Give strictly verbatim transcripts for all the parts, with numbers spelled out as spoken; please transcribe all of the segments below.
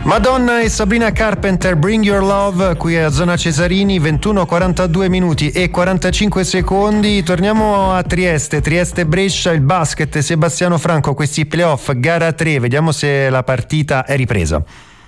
Madonna e Sabrina Carpenter, Bring Your Love, qui a Zona Cesarini, ventuno quarantadue minuti e quarantacinque secondi. Torniamo a Trieste, Trieste-Brescia, il basket, Sebastiano Franco, questi playoff, gara tre, vediamo se la partita è ripresa.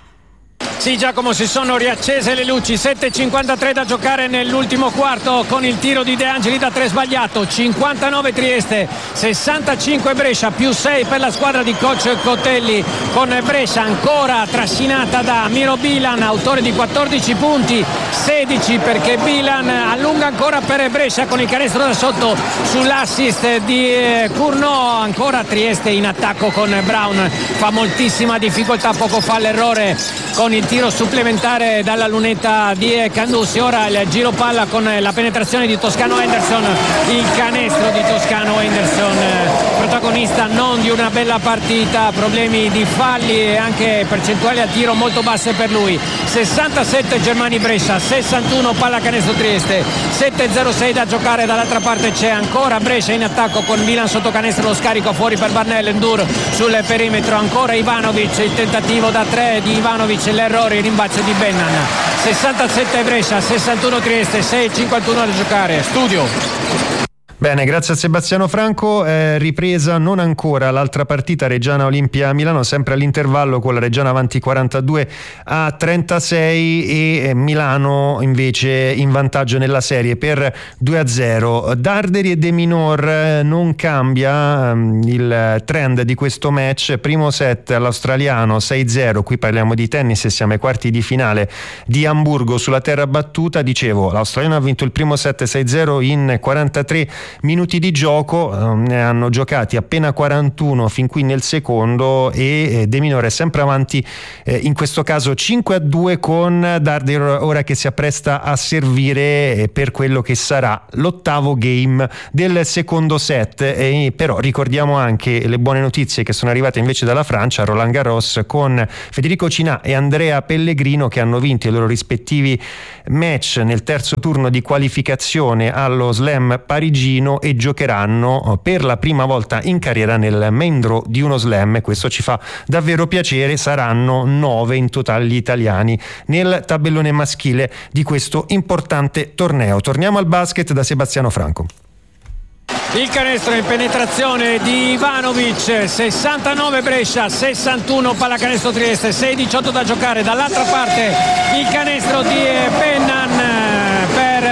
Sì, Giacomo, si sono riaccese le luci, sette e cinquantatré da giocare nell'ultimo quarto con il tiro di De Angeli da tre sbagliato. Cinquantanove Trieste, sessantacinque Brescia, più sei per la squadra di coach Cottelli, con Brescia ancora trascinata da Miro Bilan, autore di quattordici punti, sedici perché Bilan allunga ancora per Brescia con il canestro da sotto sull'assist di Curno. Ancora Trieste in attacco con Brown, fa moltissima difficoltà, poco fa l'errore con il tiro supplementare dalla lunetta di Candussi. Ora il giro palla con la penetrazione di Toscano Henderson, il canestro di Toscano Henderson, protagonista non di una bella partita, problemi di falli e anche percentuali a tiro molto basse per lui. Sessantasette Germani Brescia, sessantuno pallacanestro Trieste, sette e zero sei da giocare. Dall'altra parte c'è ancora Brescia in attacco con Milan sotto canestro, lo scarico fuori per Barnell, Endur sul perimetro, ancora Ivanovic, il tentativo da tre di Ivanovic, l'errore, il rimbalzo di Bennan. Sessantasette Brescia, sessantuno Trieste, sei e cinquantuno da giocare. Studio. Bene, grazie a Sebastiano Franco. Eh, ripresa non ancora l'altra partita, Reggiana Olimpia Milano, sempre all'intervallo con la Reggiana avanti quarantadue a trentasei e eh, Milano invece in vantaggio nella serie per due a zero. Darderi e De Minor, eh, non cambia um, il trend di questo match. Primo set all'australiano sei a zero, qui parliamo di tennis e siamo ai quarti di finale di Amburgo sulla terra battuta. Dicevo, l'australiano ha vinto il primo set sei a zero in quarantatré minuti di gioco, ne hanno giocati appena quarantuno fin qui nel secondo e De Minor è sempre avanti, eh, in questo caso cinque a due con Darderi ora che si appresta a servire per quello che sarà l'ottavo game del secondo set. E però ricordiamo anche le buone notizie che sono arrivate invece dalla Francia, Roland Garros, con Federico Cinà e Andrea Pellegrino che hanno vinto i loro rispettivi match nel terzo turno di qualificazione allo Slam parigino e giocheranno per la prima volta in carriera nel main draw di uno slam, e questo ci fa davvero piacere. Saranno nove in totale gli italiani nel tabellone maschile di questo importante torneo. Torniamo al basket da Sebastiano Franco. Il canestro in penetrazione di Ivanovic, sessantanove Brescia, sessantuno pallacanestro Trieste, sei a diciotto da giocare. Dall'altra parte il canestro di Bennan per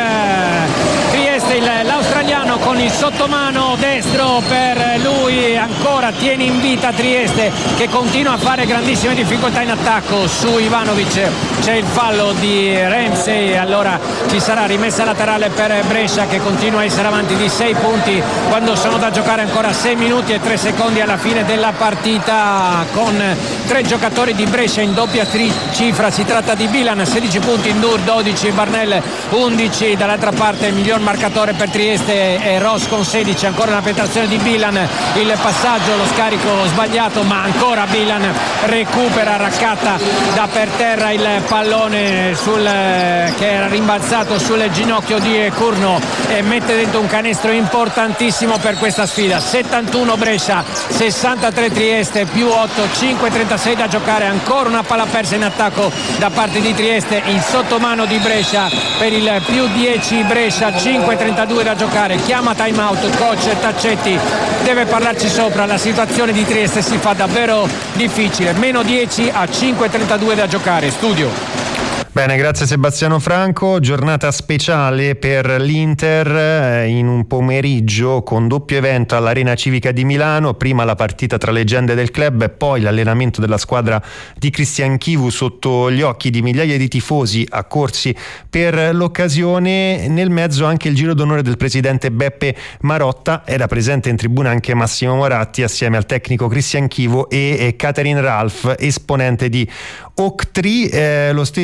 Trieste, l'australiano con il sottomano destro per lui, ancora tiene in vita Trieste che continua a fare grandissime difficoltà in attacco su Ivanovic. C'è il fallo di Ramsey, allora ci sarà rimessa laterale per Brescia che continua a essere avanti di sei punti quando sono da giocare ancora sei minuti e tre secondi alla fine della partita, con tre giocatori di Brescia in doppia tri- cifra. Si tratta di Bilan sedici punti, Ndur dodici, Barnell undici. Dall'altra parte il miglior marcatore per Trieste è Ross con sedici. Ancora una penetrazione di Bilan, il passaggio, lo scarico sbagliato, ma ancora Bilan recupera, raccatta da per terra il pallone sul, che era rimbalzato sul ginocchio di Curno e mette dentro un canestro importantissimo per questa sfida. settantuno Brescia, sessantatré Trieste, più otto, cinque e trentasei da giocare. Ancora una palla persa in attacco da parte di Trieste, il sottomano di Brescia per il più dieci Brescia, cinque e trentadue da giocare. Chiama time out coach Taccetti, deve parlarci sopra, la situazione di Trieste si fa davvero difficile, meno dieci a cinque e trentadue da giocare. Studio. Bene, grazie Sebastiano Franco. Giornata speciale per l'Inter in un pomeriggio con doppio evento all'Arena Civica di Milano. Prima la partita tra leggende del club e poi l'allenamento della squadra di Cristian Chivu sotto gli occhi di migliaia di tifosi accorsi per l'occasione. Nel mezzo anche il giro d'onore del presidente Beppe Marotta. Era presente in tribuna anche Massimo Moratti assieme al tecnico Cristian Chivu e Catherine Ralph, esponente di Octree. Eh, lo stesso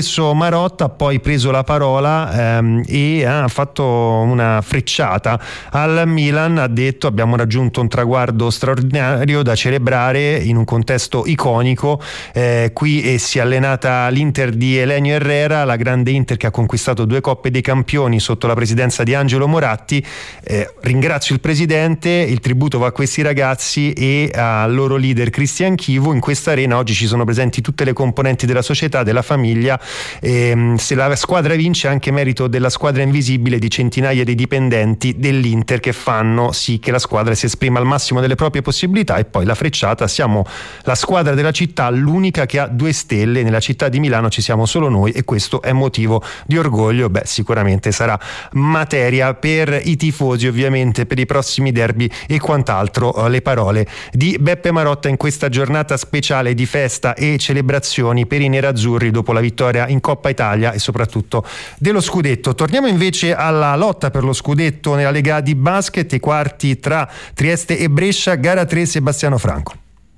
Marotta ha poi preso la parola ehm, e ha fatto una frecciata al Milan, ha detto: abbiamo raggiunto un traguardo straordinario da celebrare in un contesto iconico, eh, qui eh, si è allenata l'Inter di Elenio Herrera, la grande Inter che ha conquistato due Coppe dei Campioni sotto la presidenza di Angelo Moratti. Eh, ringrazio il presidente, il tributo va a questi ragazzi e al loro leader Cristian Chivu. In questa arena oggi ci sono presenti tutte le componenti della società, della famiglia. Ehm, se la squadra vince, anche merito della squadra invisibile di centinaia di dipendenti dell'Inter che fanno sì che la squadra si esprima al massimo delle proprie possibilità. E poi la frecciata: siamo la squadra della città, l'unica che ha due stelle, nella città di Milano ci siamo solo noi e questo è motivo di orgoglio. Beh, sicuramente sarà materia per i tifosi, ovviamente per i prossimi derby e quant'altro, le parole di Beppe Marotta in questa giornata speciale di festa e celebrazioni per i nerazzurri dopo la vittoria in Coppa Italia e soprattutto dello scudetto. Torniamo invece alla lotta per lo scudetto nella Lega di basket, i quarti tra Trieste e Brescia, gara tre, Sebastiano Franco.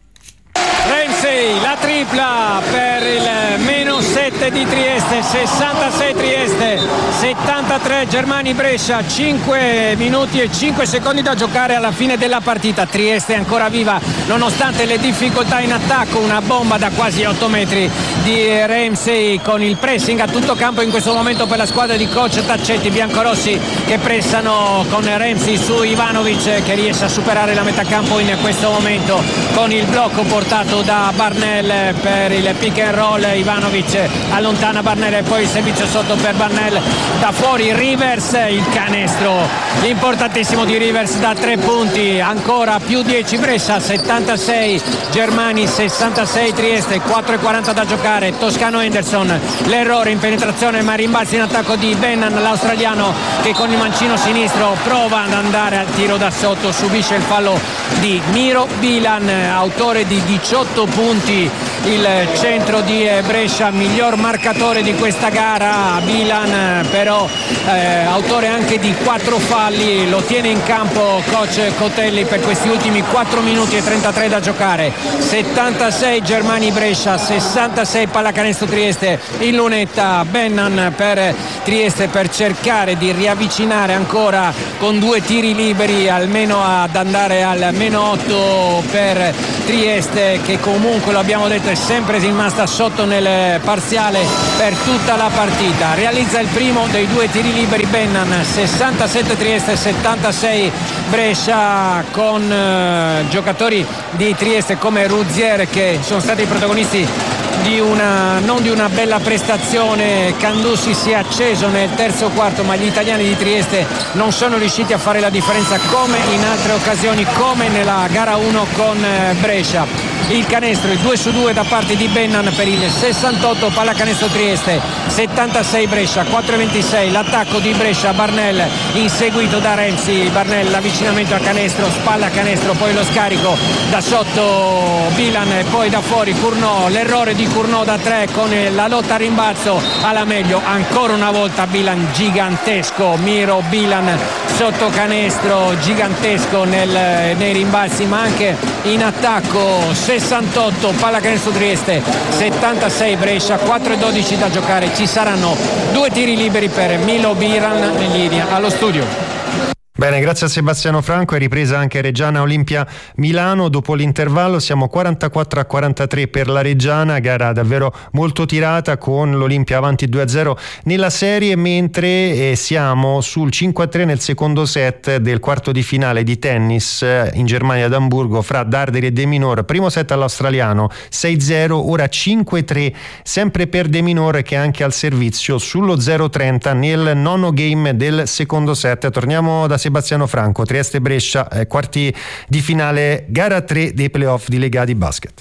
Ramsey, la tripla per il meno sette di Trieste, sessantasei Trieste, settantatré Germani Brescia, cinque minuti e cinque secondi da giocare alla fine della partita. Trieste è ancora viva nonostante le difficoltà in attacco, una bomba da quasi otto metri di Ramsey con il pressing a tutto campo in questo momento per la squadra di coach Taccetti, biancorossi che pressano con Ramsey su Ivanovic che riesce a superare la metà campo in questo momento con il blocco portato da Barnell per il pick and roll. Ivanovic allontana Barnell e poi il servizio sotto per Barnell da fuori. Rivers, il canestro importantissimo di Rivers da tre punti, ancora più dieci Brescia, settantasei Germani, sessantasei Trieste, quattro e quaranta da giocare. Toscano Henderson, l'errore in penetrazione ma rimbalzi in attacco di Bennan, l'australiano che con il mancino sinistro prova ad andare al tiro da sotto, subisce il fallo di Miro Bilan, autore di diciotto punti, il centro di Brescia, miglior marcatore di questa gara. Bilan però eh, autore anche di quattro falli, lo tiene in campo coach Cotelli per questi ultimi quattro minuti e trentatré da giocare. settantasei Germani Brescia, sessantasei Pallacanestro Trieste. In lunetta Bennan per Trieste per cercare di riavvicinare ancora con due tiri liberi almeno ad andare al meno otto per Trieste, che comunque lo abbiamo detto è sempre rimasta sotto nel parziale per tutta la partita. Realizza il primo dei due tiri liberi Bennan, sessantasette Trieste, settantasei Brescia, con eh, giocatori di Trieste come Ruzier che sono stati i protagonisti di una, non di una bella prestazione. Candussi si è acceso nel terzo quarto ma gli italiani di Trieste non sono riusciti a fare la differenza come in altre occasioni, come nella gara uno con Brescia. Il canestro, il due su due da parte di Bennan per il sessantotto Pallacanestro Trieste, settantasei Brescia, quattro e ventisei l'attacco di Brescia. Barnell inseguito da Renzi, Barnell l'avvicinamento al canestro, spalla canestro, poi lo scarico da sotto Bilan e poi da fuori Cournot, l'errore di Cournot da tre con la lotta a rimbalzo alla meglio, ancora una volta Bilan gigantesco, Miro Bilan sotto canestro gigantesco nel, nei rimbalzi ma anche in attacco. Sessantotto Pallacanestro Trieste, settantasei Brescia, quattro e dodici da giocare. Ci saranno due tiri liberi per Milo Biran in linea allo studio. Bene, grazie a Sebastiano Franco. È ripresa anche Reggiana Olimpia Milano. Dopo l'intervallo siamo quarantaquattro a quarantatré per la Reggiana, gara davvero molto tirata con l'Olimpia avanti due a zero nella serie, mentre eh, siamo sul cinque a tre nel secondo set del quarto di finale di tennis eh, in Germania ad Amburgo fra Darderi e De Minaur. Primo set all'australiano sei a zero, ora cinque a tre sempre per De Minaur che è anche al servizio sullo zero a trenta nel nono game del secondo set. Torniamo da Sebastiano Franco. Trieste Brescia, eh, quarti di finale, gara tre dei playoff di Lega di basket.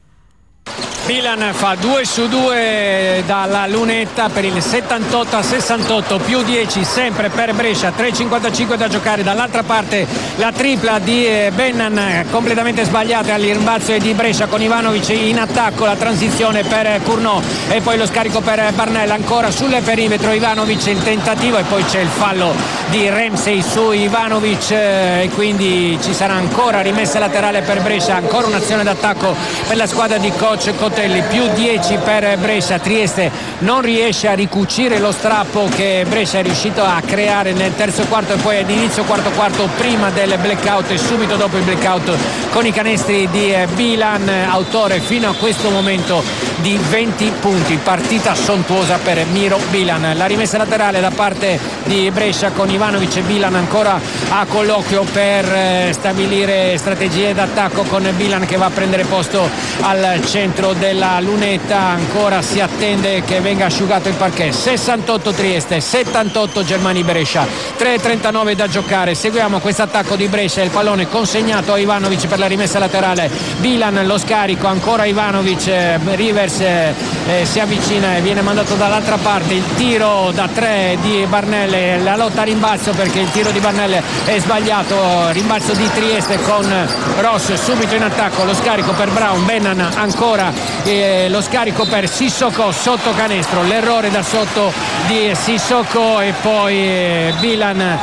Milan fa due su due dalla lunetta per il settantotto a sessantotto, più dieci sempre per Brescia, tre e cinquantacinque da giocare. Dall'altra parte la tripla di Bennan completamente sbagliata al rimbalzo di Brescia con Ivanovic in attacco, la transizione per Cournot e poi lo scarico per Barnell, ancora sul perimetro Ivanovic, il tentativo e poi c'è il fallo di Ramsey su Ivanovic e quindi ci sarà ancora rimessa laterale per Brescia, ancora un'azione d'attacco per la squadra di coach coach Cotelli. Più dieci per Brescia. Trieste non riesce a ricucire lo strappo che Brescia è riuscito a creare nel terzo quarto e poi all'inizio quarto quarto, prima del blackout e subito dopo il blackout, con i canestri di Bilan, autore fino a questo momento di venti punti. Partita sontuosa per Miro Bilan. La rimessa laterale da parte di Brescia con Ivanovic e Bilan ancora a colloquio per stabilire strategie d'attacco, con Bilan che va a prendere posto al centro della lunetta. Ancora si attende che venga asciugato il parquet. sessantotto Trieste, settantotto Germani Brescia, tre e trentanove da giocare. Seguiamo questo attacco di Brescia, il pallone consegnato a Ivanovic per la rimessa laterale. Bilan lo scarico, ancora Ivanovic, Rivers eh, si avvicina e viene mandato dall'altra parte. Il tiro da tre di Barnell, la lotta a rimbalzo perché il tiro di Barnell è sbagliato. Rimbalzo di Trieste con Ross subito in attacco, lo scarico per Brown, Bennan ancora, eh, lo scarico per Sissoko sotto canestro, l'errore da sotto di Sissoko e poi eh, Bilan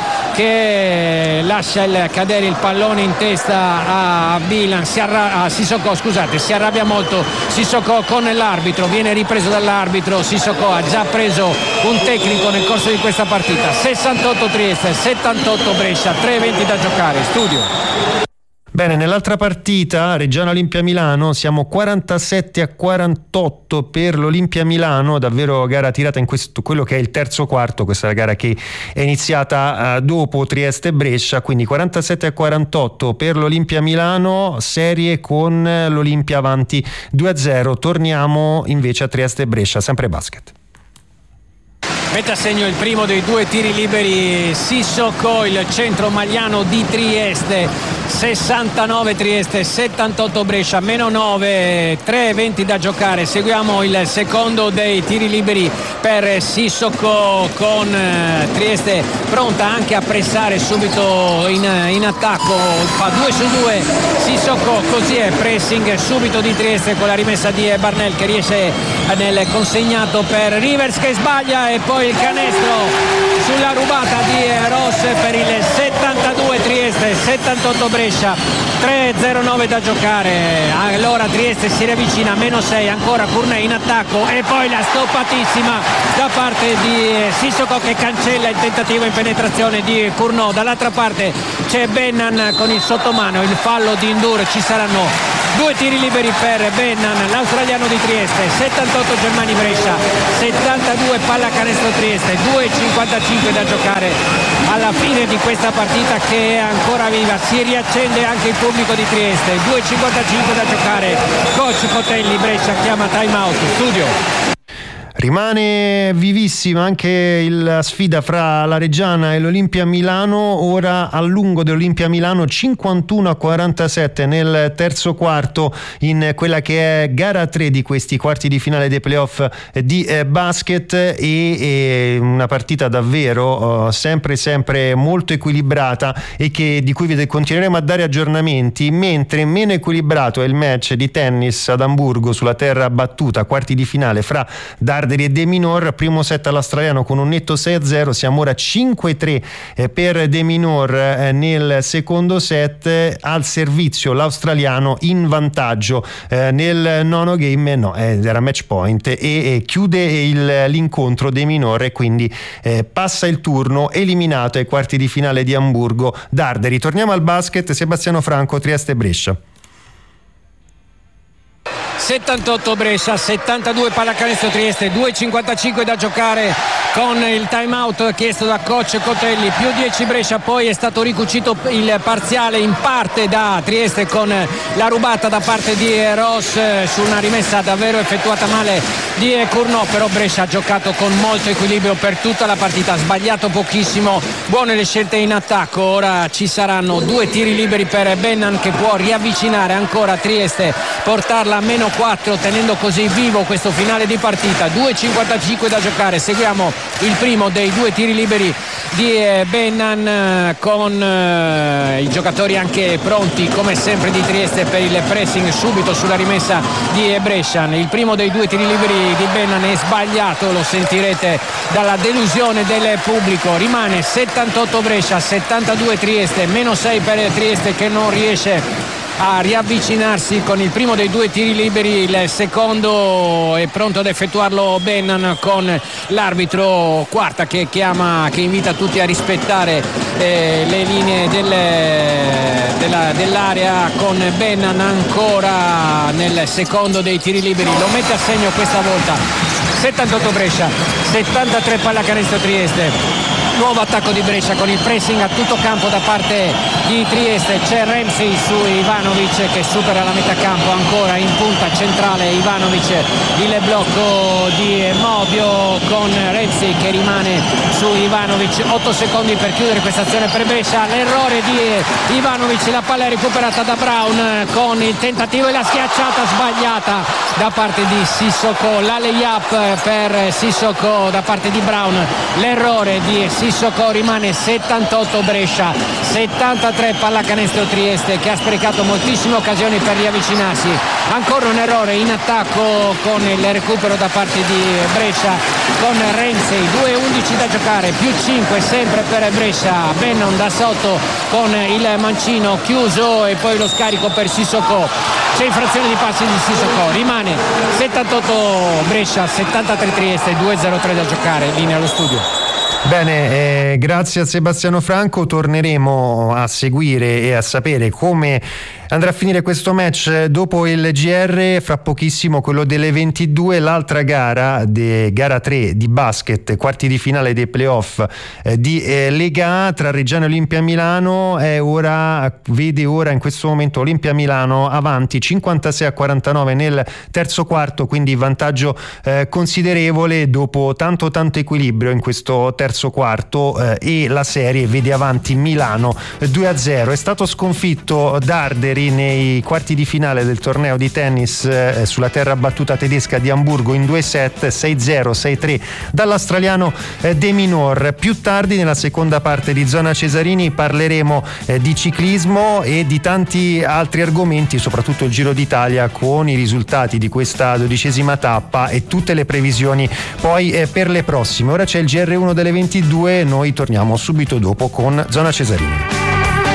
che lascia il, cadere il pallone in testa a Bilan, si arra- a Sissoko, scusate, si arrabbia molto Sissoko con l'arbitro, viene ripreso dall'arbitro. Sissoko ha già preso un tecnico nel corso di questa partita. sessantotto Trieste, settantotto Brescia, tre e venti da giocare. Studio. Bene, nell'altra partita, Reggiana Olimpia Milano, siamo quarantasette a quarantotto per l'Olimpia Milano, davvero gara tirata in questo, quello che è il terzo quarto, questa è la gara che è iniziata uh, dopo Trieste e Brescia, quindi quarantasette a quarantotto per l'Olimpia Milano, serie con l'Olimpia avanti due a zero. Torniamo invece a Trieste e Brescia, sempre basket. Mette a segno il primo dei due tiri liberi Sissoko, il centro magliano di Trieste. sessantanove Trieste, settantotto Brescia, meno nove, tre e venti da giocare. Seguiamo il secondo dei tiri liberi per Sissoko, con Trieste pronta anche a pressare subito in, in attacco. Fa due su due Sissoko, così è pressing subito di Trieste con la rimessa di Barnell che riesce nel consegnato per Rivers che sbaglia, e poi il canestro sulla rubata di Ross per il settantadue Trieste, settantotto Brescia, tre e zero nove da giocare. Allora Trieste si riavvicina, meno sei, ancora Courney in attacco e poi la stoppatissima da parte di Sissoko che cancella il tentativo in penetrazione di Cournot. Dall'altra parte c'è Bennan con il sottomano, il fallo di Ndur. Ci saranno due tiri liberi per Bennan, l'australiano di Trieste. Settantotto Germani Brescia, settantadue pallacanestro Trieste, due e cinquantacinque da giocare alla fine di questa partita che è ancora viva. Si riaccende anche il pubblico di Trieste, due e cinquantacinque da giocare. Coach Cotelli, Brescia chiama time out. Studio. Rimane vivissima anche la sfida fra la Reggiana e l'Olimpia Milano, ora a lungo dell'Olimpia Milano, cinquantuno a quarantasette nel terzo quarto in quella che è gara tre di questi quarti di finale dei playoff di eh, basket, e, e una partita davvero uh, sempre sempre molto equilibrata e che, di cui vi continueremo a dare aggiornamenti, mentre meno equilibrato è il match di tennis ad Amburgo sulla terra battuta, quarti di finale fra Darderi e De Minor. Primo set all'australiano con un netto sei a zero, siamo ora cinque a tre per De Minor nel secondo set. Al servizio l'australiano in vantaggio nel nono game, no, era match point, e, e chiude il, l'incontro De Minor e quindi eh, passa il turno, eliminato ai quarti di finale di Amburgo Darderi. Torniamo al basket, Sebastiano Franco, Trieste Brescia. settantotto Brescia, settantadue pallacanestro Trieste, due e cinquantacinque da giocare con il time out chiesto da coach Cotelli. Più dieci Brescia, poi è stato ricucito il parziale in parte da Trieste con la rubata da parte di Ross su una rimessa davvero effettuata male di Cournot, però Brescia ha giocato con molto equilibrio per tutta la partita, ha sbagliato pochissimo, buone le scelte in attacco. Ora ci saranno due tiri liberi per Bennan che può riavvicinare ancora Trieste, portarla a meno quattro, tenendo così vivo questo finale di partita. Due e cinquantacinque da giocare. Seguiamo il primo dei due tiri liberi di Bennan con eh, i giocatori anche pronti come sempre di Trieste per il pressing subito sulla rimessa di Brescia. Il primo dei due tiri liberi di Bennan è sbagliato, lo sentirete dalla delusione del pubblico. Rimane settantotto Brescia, settantadue Trieste, meno sei per Trieste che non riesce a riavvicinarsi con il primo dei due tiri liberi, il secondo è pronto ad effettuarlo Bennan con l'arbitro Quarta che chiama, che invita tutti a rispettare eh, le linee del, della, dell'area, con Bennan ancora nel secondo dei tiri liberi, lo mette a segno questa volta. settantotto Brescia, settantatré Pallacanestro Trieste. Nuovo attacco di Brescia con il pressing a tutto campo da parte di Trieste. C'è Ramsey su Ivanovic che supera la metà campo, ancora in punta centrale Ivanovic, il blocco di Movio con Ramsey che rimane su Ivanovic. otto secondi per chiudere questa azione per Brescia, l'errore di Ivanovic, la palla è recuperata da Brown con il tentativo e la schiacciata sbagliata da parte di Sissoko, la lay-up per Sissoko da parte di Brown, l'errore di Sissoko, rimane settantotto Brescia, settantatré Pallacanestro Trieste che ha sprecato moltissime occasioni per riavvicinarsi. Ancora un errore in attacco con il recupero da parte di Brescia con Ramsey, due undici da giocare, più cinque sempre per Brescia. Bennon da sotto con il mancino chiuso e poi lo scarico per Sissoko. C'è infrazione di passi di Sissoko, rimane settantotto Brescia, settantatré Trieste, due zero tre da giocare, linea allo studio. Bene, eh, grazie a Sebastiano Franco, torneremo a seguire e a sapere come andrà a finire questo match dopo il G R, fra pochissimo quello delle ventidue, l'altra gara, de, gara tre di basket, quarti di finale dei playoff eh, di eh, Lega A tra Reggiana e Olimpia Milano, è ora, vede ora in questo momento Olimpia Milano avanti cinquantasei a quarantanove nel terzo quarto, quindi vantaggio eh, considerevole dopo tanto tanto equilibrio in questo terzo quarto eh, e la serie vede avanti Milano due a zero. È stato sconfitto Darderi nei quarti di finale del torneo di tennis eh, sulla terra battuta tedesca di Amburgo in due set, sei zero sei tre dall'australiano eh, De Minaur. Più tardi nella seconda parte di Zona Cesarini parleremo eh, di ciclismo e di tanti altri argomenti, soprattutto il Giro d'Italia con i risultati di questa dodicesima tappa e tutte le previsioni poi eh, per le prossime. Ora c'è il G R uno delle ventidue, noi torniamo subito dopo con Zona Cesarini.